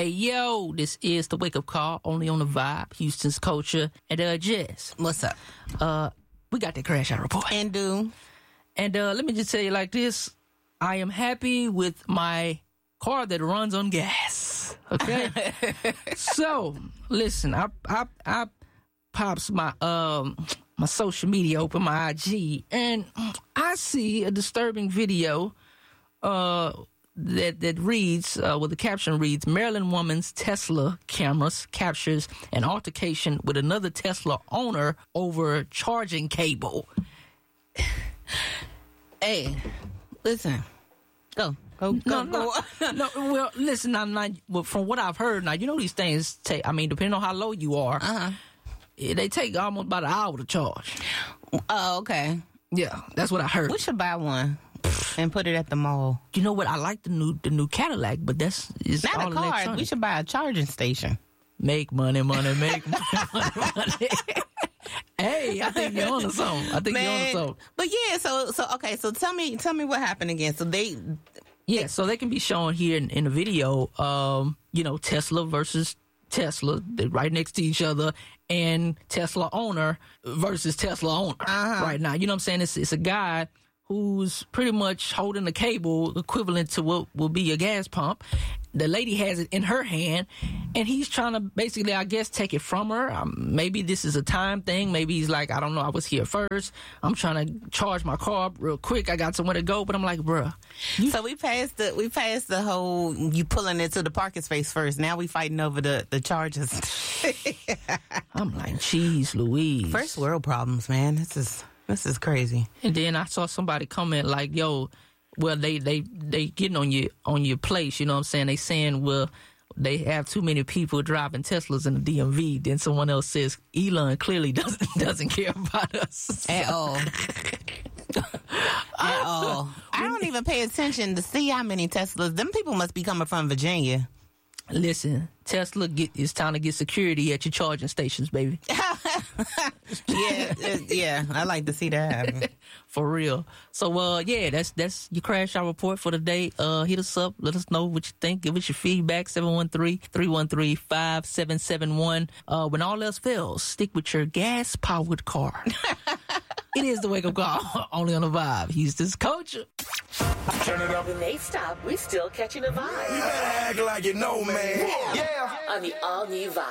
Hey, yo, this is the Wake Up Call, only on the Vibe, Houston's Culture, and Jess. What's up? We got the crash out report. And let me just tell you like this. I am happy with my car that runs on gas. Okay? So, listen, I pops my my social media open, my IG, and I see a disturbing video that reads, the caption reads, Maryland woman's Tesla cameras captures an altercation with another Tesla owner over charging cable. Hey, listen. Go. No, well, listen, well, from what I've heard, now, you know these things take, depending on how low you are, they take almost about an hour to charge. Oh, okay. Yeah, that's what I heard. We should buy one and put it at the mall. You know what? I like the new Cadillac, but it's not all a car. electronic. We should buy a charging station. Make money, make money. Hey, I think you're on to something. But yeah, so tell me what happened again. So so they can be shown here in the video. Tesla versus Tesla, they're right next to each other, and Tesla owner versus Tesla owner right now. You know what I'm saying? It's a guy who's pretty much holding the cable equivalent to what will be a gas pump. The lady has it in her hand, and he's trying to basically, I guess, take it from her. Maybe this is a time thing. Maybe he's like, I don't know, I was here first. I'm trying to charge my car up real quick. I got somewhere to go, but I'm like, bruh. So we passed the whole you pulling it to the parking space first. Now we fighting over the charges. I'm like, geez, Louise. First world problems, man. This is crazy. And then I saw somebody comment like, yo, well, they getting on your place, you know what I'm saying? They saying, well, they have too many people driving Teslas in the DMV. Then someone else says, Elon clearly doesn't care about us. At all. At all. I don't even pay attention to see how many Teslas. Them people must be coming from Virginia. Listen, Tesla, it's time to get security at your charging stations, baby. Yeah, I like to see that happen. For real. So, that's your crash out report for the day. Hit us up. Let us know what you think. Give us your feedback. 713-313-5771. When all else fails, stick with your gas-powered car. It is the Wake Up Call, only on the Vibe. Houston's Culture. Turn it up. We may stop, we still catching a vibe. You better act like you know, man. Yeah. On the all-new Vibe.